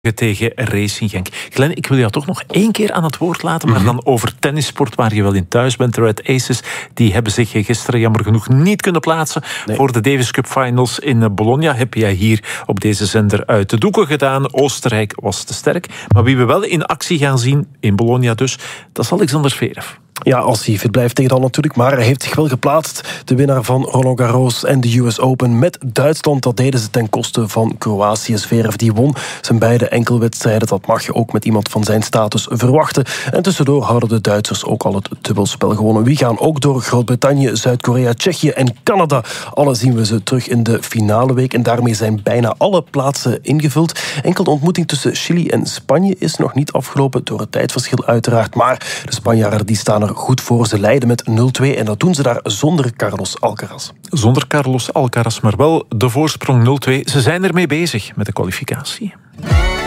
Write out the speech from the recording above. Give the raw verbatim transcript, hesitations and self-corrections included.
tegen Racing Genk. Glenn, ik wil jou toch nog één keer aan het woord laten, maar dan over tennissport waar je wel in thuis bent. De Red Aces die hebben zich gisteren jammer genoeg niet kunnen plaatsen nee. voor de Davis Cup Finals in Bologna. Heb jij hier op deze zender uit de doeken gedaan. Oostenrijk was te sterk. Maar wie we wel in actie gaan zien, in Bologna dus, dat is Alexander Zverev. Ja, als hij fit blijft tegen dan natuurlijk. Maar hij heeft zich wel geplaatst. De winnaar van Roland Garros en de U S Open met Duitsland. Dat deden ze ten koste van Kroatië. Zverev die won zijn beide enkelwedstrijden. Dat mag je ook met iemand van zijn status verwachten. En tussendoor houden de Duitsers ook al het dubbelspel gewonnen. Wie gaan ook door? Groot-Brittannië, Zuid-Korea, Tsjechië en Canada. Alle zien we ze terug in de finale week. En daarmee zijn bijna alle plaatsen ingevuld. Enkel de ontmoeting tussen Chili en Spanje is nog niet afgelopen. Door het tijdverschil uiteraard. Maar de Spanjaarden die staan er goed voor. Ze leiden met nul twee en dat doen ze daar zonder Carlos Alcaraz. Zonder Carlos Alcaraz, maar wel de voorsprong nul twee. Ze zijn ermee bezig met de kwalificatie.